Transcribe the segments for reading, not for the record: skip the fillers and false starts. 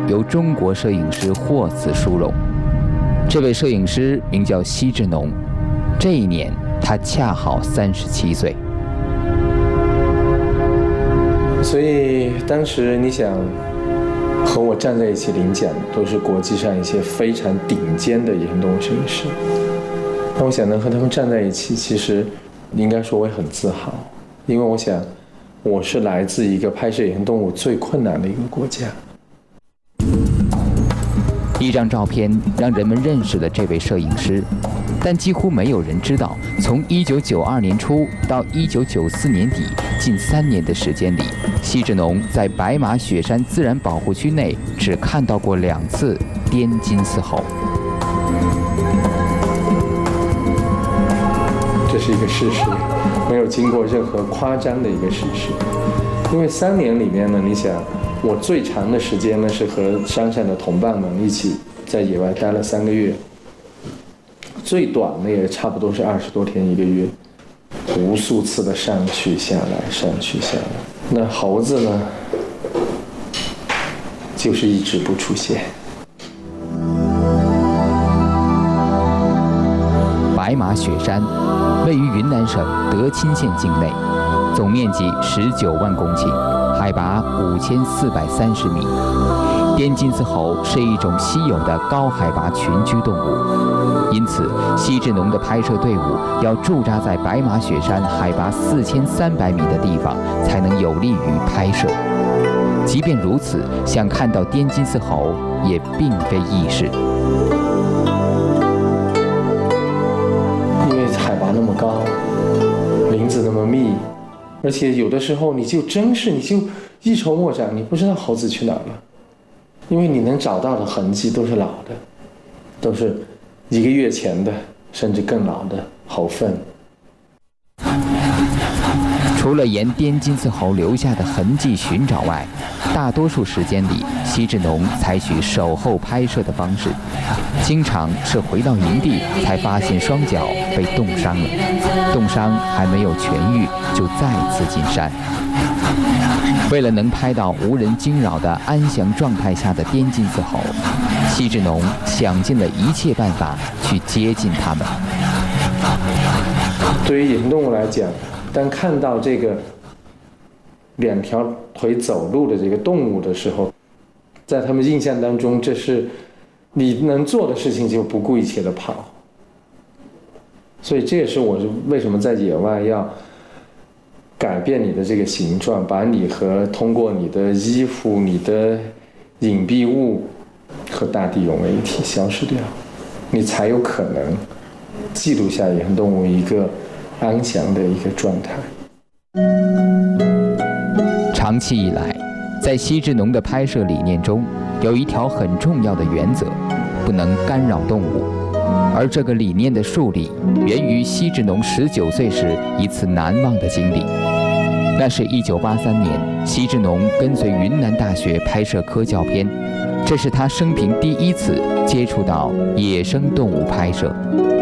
由中国摄影师获此殊荣。这位摄影师名叫奚志农，这一年他恰好37岁。 所以当时你想和我站在一起领奖，都是国际上一些非常顶尖的野生动物摄影师。那我想能和他们站在一起，其实应该说我也很自豪，因为我想我是来自一个拍摄野生动物最困难的一个国家。 一张照片让人们认识了这位摄影师，但几乎没有人知道，从1992年初到1994年底，近3年的时间里，奚志农在白马雪山自然保护区内只看到过2次滇金丝猴。 这是一个事实，没有经过任何夸张的一个事实。因为3年里面呢，你想，我最长的时间呢是和山上的同伴们一起在野外待了3个月，最短的也差不多是20多天1个月，无数次的上去下来，上去下来。那猴子呢，就是一直不出现。 白马雪山位于云南省德钦县境内，总面积19万公顷，海拔5430米。滇金丝猴是一种稀有的高海拔群居动物，因此奚志农的拍摄队伍要驻扎在白马雪山海拔4300米的地方，才能有利于拍摄。即便如此，想看到滇金丝猴也并非易事。 因为海拔那么高，林子那么密，而且有的时候你就一筹莫展，你不知道猴子去哪儿了。因为你能找到的痕迹都是老的，都是1个月前的，甚至更老的猴粪。 除了沿滇金丝猴留下的痕迹寻找外，大多数时间里，奚志农采取守候拍摄的方式，经常是回到营地才发现双脚被冻伤了，冻伤还没有痊愈，就再次进山。为了能拍到无人惊扰的安详状态下的滇金丝猴，奚志农想尽了一切办法去接近它们。 对于野生动物来讲，当看到这个2条腿走路的这个动物的时候，在他们印象当中，这是你能做的事情，就不顾一切的跑。所以这也是我为什么在野外要改变你的这个形状，把你通过你的衣服、你的隐蔽物和大地融为一体，消失掉，你才有可能记录下野生动物一个安详的一个状态。 长期以来，在奚志农的拍摄理念中，有一条很重要的原则：不能干扰动物。而这个理念的树立，源于奚志农19岁时一次难忘的经历。那是1983年，奚志农跟随云南大学拍摄科教片，这是他生平第1次接触到野生动物拍摄。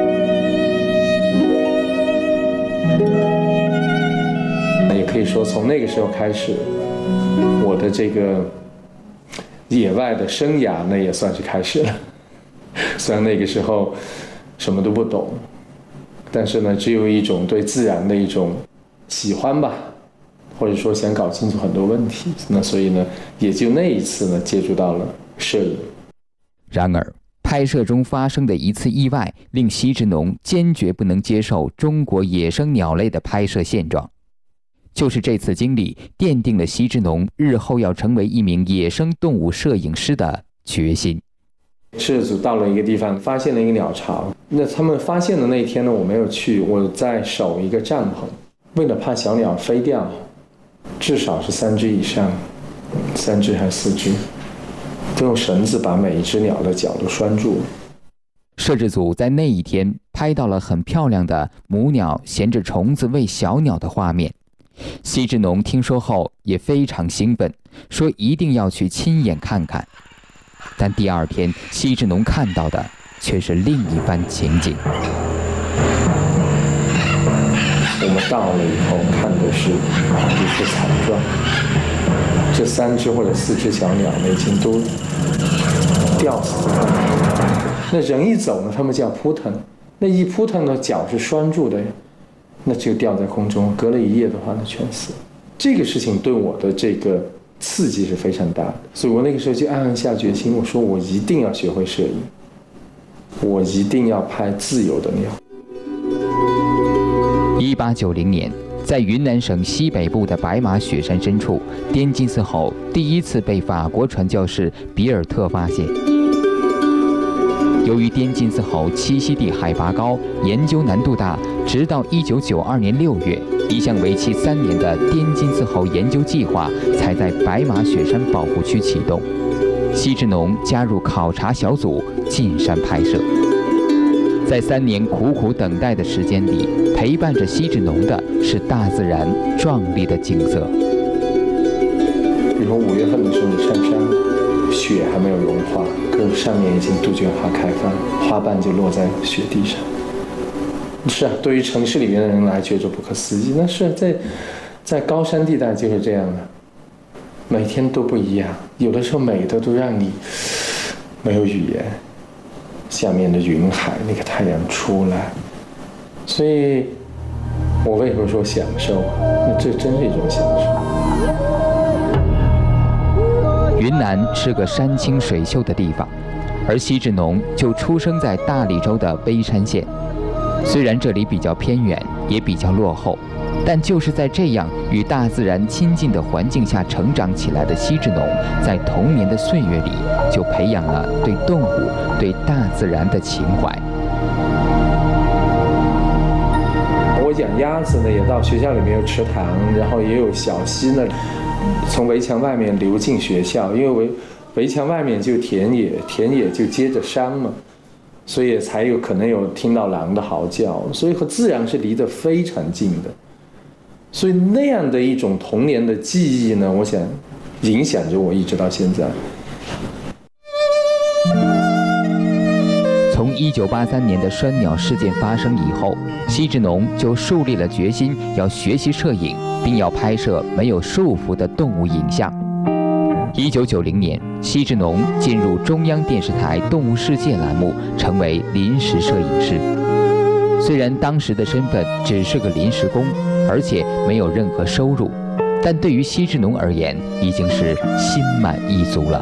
也可以说，从那个时候开始，我的这个野外的生涯呢，也算是开始了。虽然那个时候什么都不懂，但是呢，只有一种对自然的一种喜欢吧，或者说想搞清楚很多问题。那所以呢，也就那一次呢，接触到了摄影。 然而，拍摄中发生的一次意外，令奚志农坚决不能接受中国野生鸟类的拍摄现状。就是这次经历，奠定了奚志农日后要成为一名野生动物摄影师的决心。 摄组到了一个地方，发现了一个鸟巢。那他们发现的那一天呢，我没有去，我在守一个帐篷，为了怕小鸟飞掉，至少是3只以上，3只还是4只，就用绳子把每一只鸟的脚都拴住了。 摄制组在那一天拍到了很漂亮的母鸟衔着虫子喂小鸟的画面。奚志农听说后也非常兴奋，说一定要去亲眼看看。但第2天，奚志农看到的却是另一番情景。 我们到了以后，看的是一副惨状。这3只或者4只小鸟呢，已经都吊死在上面。那人一走呢，他们叫扑腾，那一扑腾呢，脚是拴住的，那就掉在空中，隔了一夜的话，那全死了。这个事情对我的这个刺激是非常大的，所以我那个时候就暗暗下决心，我说我一定要学会摄影，我一定要拍自由的鸟。 1890年，在云南省西北部的白马雪山深处，滇金丝猴第一次被法国传教士比尔特发现。由于滇金丝猴栖息地海拔高，研究难度大，直到1992年6月，一项为期3年的滇金丝猴研究计划才在白马雪山保护区启动。奚志农加入考察小组进山拍摄。在3年苦苦等待的时间里，陪伴着奚志农的是大自然壮丽的景色。 比如5月份的时候，你上山，雪还没有融化，可是上面已经杜鹃花开放，花瓣就落在雪地上。是啊，对于城市里面的人来觉着不可思议，那是在高山地带就是这样的，每天都不一样，有的时候美的都让你没有语言。下面的云海，那个太阳出来，所以我为什么说享受？那这真是一种享受。 云南是个山清水秀的地方，而奚志农就出生在大理州的卑山县。虽然这里比较偏远，也比较落后，但就是在这样与大自然亲近的环境下成长起来的奚志农，在童年的岁月里就培养了对动物、对大自然的情怀。 我养鸭子呢，也到学校里面有池塘，然后也有小溪呢，从围墙外面流进学校，因为围墙外面就田野，田野就接着山嘛，所以才有可能有听到狼的嚎叫，所以和自然是离得非常近的。所以那样的一种童年的记忆呢，我想影响着我一直到现在。 从1983年的拴鸟事件发生以后，奚志农就树立了决心，要学习摄影，并要拍摄没有束缚的动物影像。1990年，奚志农进入中央电视台《动物世界》栏目，成为临时摄影师。虽然当时的身份只是个临时工，而且没有任何收入，但对于奚志农而言，已经是心满意足了。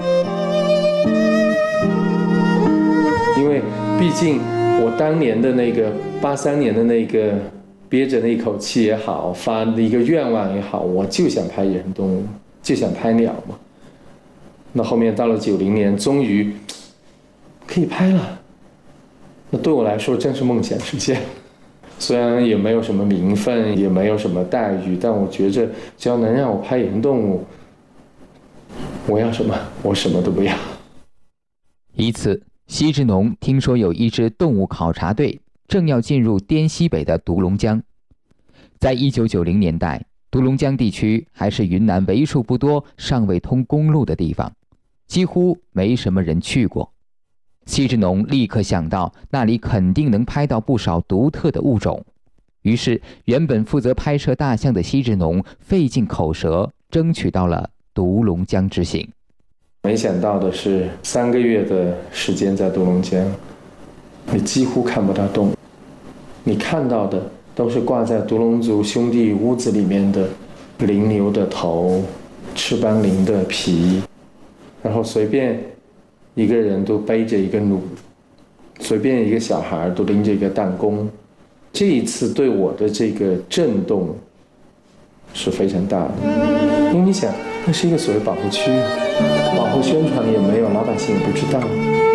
因为毕竟我当年的那个83年的那个憋着那一口气也好，发的一个愿望也好，我就想拍野生动物，就想拍鸟嘛。那后面到了90年，终于可以拍了。那对我来说真是梦想实现。虽然也没有什么名分，也没有什么待遇，但我觉着只要能让我拍野生动物，我要什么？我什么都不要。 一次，奚志农听说有一支动物考察队正要进入滇西北的独龙江。在1990年代，独龙江地区还是云南为数不多尚未通公路的地方，几乎没什么人去过。奚志农立刻想到那里肯定能拍到不少独特的物种，于是原本负责拍摄大象的奚志农费尽口舌，争取到了独龙江之行。 没想到的是，3个月的时间在独龙江，你几乎看不到动物，你看到的都是挂在独龙族兄弟屋子里面的羚牛的头、翅膀羚的皮，然后随便一个人都背着一个弩，随便一个小孩都拎着一个弹弓。这一次对我的这个震动是非常大的，因为你想，那是一个所谓保护区，保护宣传也没有，老百姓也不知道。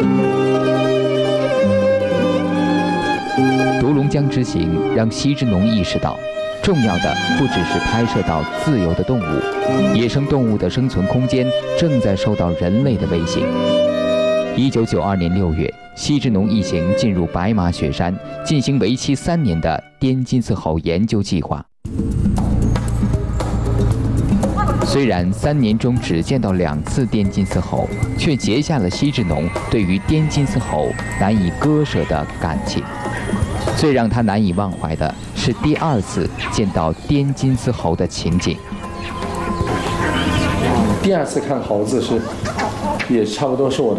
独龙江之行让奚志农意识到，重要的不只是拍摄到自由的动物，野生动物的生存空间正在受到人类的威胁。1992年6月，奚志农一行进入白马雪山，进行为期3年的滇金丝猴研究计划。虽然3年中只见到2次滇金丝猴，却结下了奚志农对于滇金丝猴难以割舍的感情。最让他难以忘怀的是第2次见到滇金丝猴的情景。 第2次看猴子也差不多是我的